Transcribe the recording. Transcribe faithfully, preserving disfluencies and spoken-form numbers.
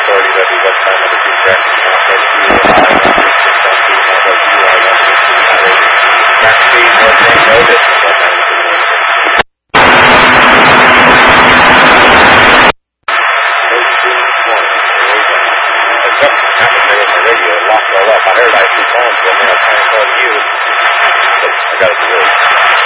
authority that we what time of the traffic count that you are on six one two one that you are on six two nine eight. Max speed was then noted from one nine two one. thirteen twenty. And something happened there with my radio. It locked all up. I heard I had two phones going there. I was trying to call you. But I got it to work.